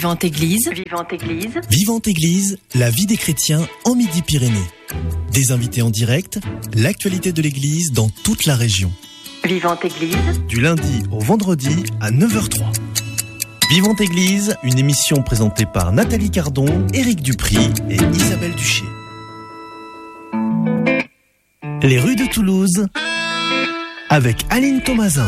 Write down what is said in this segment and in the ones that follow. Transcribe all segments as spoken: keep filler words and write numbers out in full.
Vivante Église. Vivante Église. Vivante Église, la vie des chrétiens en Midi-Pyrénées. Des invités en direct, l'actualité de l'Église dans toute la région. Vivante Église. Du lundi au vendredi à neuf heures zéro trois. Vivante Église, une émission présentée par Nathalie Cardon, Éric Dupry et Isabelle Duché. Les rues de Toulouse, avec Aline Thomasin.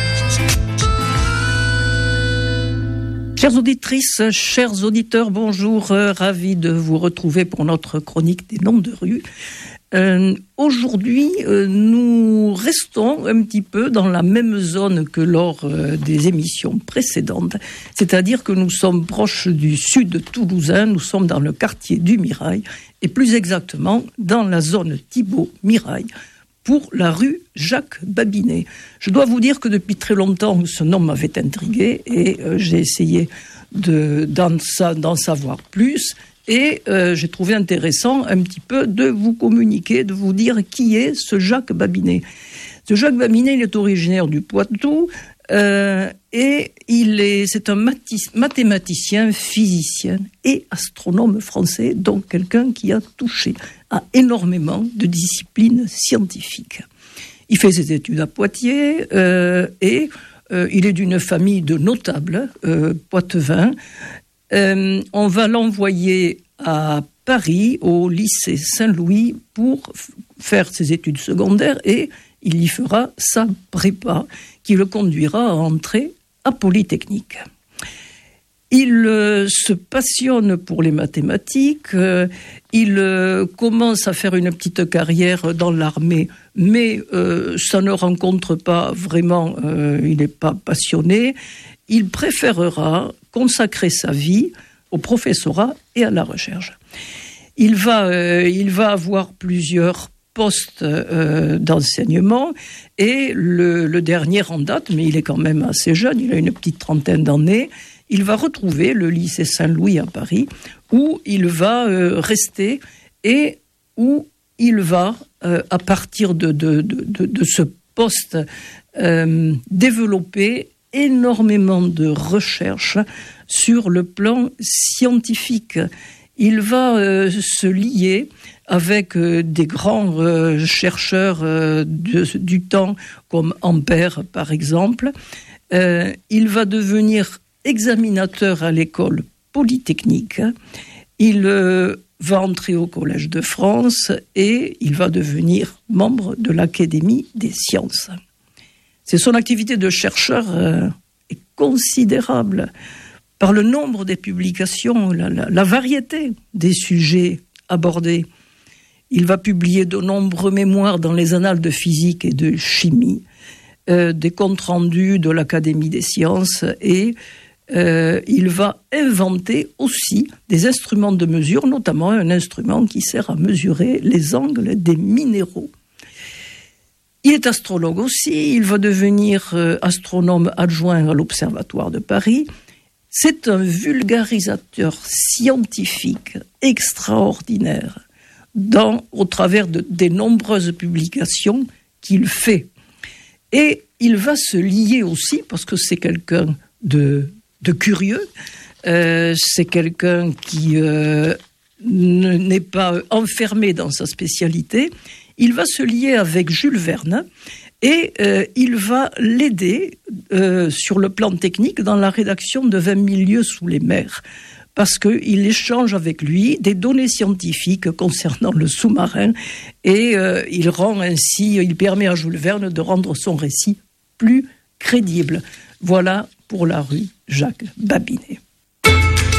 Chères auditrices, chers auditeurs, bonjour, euh, ravi de vous retrouver pour notre chronique des noms de rues. Euh, aujourd'hui, euh, nous restons un petit peu dans la même zone que lors euh, des émissions précédentes, c'est-à-dire que nous sommes proches du sud toulousain, nous sommes dans le quartier du Mirail, et plus exactement dans la zone Thibault-Mirail, pour la rue Jacques Babinet. Je dois vous dire que depuis très longtemps, ce nom m'avait intrigué et euh, j'ai essayé de, d'en, d'en savoir plus. Et euh, j'ai trouvé intéressant un petit peu de vous communiquer, de vous dire qui est ce Jacques Babinet. Ce Jacques Babinet, il est originaire du Poitou euh, et il est, c'est un mathis, mathématicien, physicien et astronome français, donc quelqu'un qui a touché à énormément de disciplines scientifiques. Il fait ses études à Poitiers euh, et euh, il est d'une famille de notables euh, poitevins. Euh, on va l'envoyer à Paris, au lycée Saint-Louis, pour f- faire ses études secondaires et il y fera sa prépa qui le conduira à entrer à Polytechnique. Il euh, se passionne pour les mathématiques, euh, il euh, commence à faire une petite carrière dans l'armée, mais euh, ça ne rencontre pas vraiment, euh, il n'est pas passionné. Il préférera consacrer sa vie au professorat et à la recherche. Il va, euh, il va avoir plusieurs postes euh, d'enseignement et le, le dernier en date, mais il est quand même assez jeune, il a une petite trentaine d'années, il va retrouver le lycée Saint-Louis à Paris où il va euh, rester et où il va, euh, à partir de, de, de, de, de ce poste, euh, développer énormément de recherches sur le plan scientifique. Il va euh, se lier avec euh, des grands euh, chercheurs euh, de, du temps, comme Ampère par exemple. Euh, il va devenir examinateur à l'école polytechnique. Il euh, va entrer au Collège de France et il va devenir membre de l'Académie des sciences. C'est son activité de chercheur euh, est considérable par le nombre des publications, la, la, la variété des sujets abordés. Il va publier de nombreux mémoires dans les annales de physique et de chimie, euh, des comptes rendus de l'Académie des sciences et euh, il va inventer aussi des instruments de mesure, notamment un instrument qui sert à mesurer les angles des minéraux. Il est astrologue aussi, il va devenir euh, astronome adjoint à l'Observatoire de Paris. C'est un vulgarisateur scientifique extraordinaire dans, au travers de, des nombreuses publications qu'il fait. Et il va se lier aussi, parce que c'est quelqu'un de, de curieux, euh, c'est quelqu'un qui euh, ne, n'est pas enfermé dans sa spécialité. Il va se lier avec Jules Verne et euh, il va l'aider euh, sur le plan technique dans la rédaction de vingt mille lieues sous les mers, parce qu'il échange avec lui des données scientifiques concernant le sous-marin et euh, il rend ainsi, il permet à Jules Verne de rendre son récit plus crédible. Voilà pour la rue Jacques Babinet.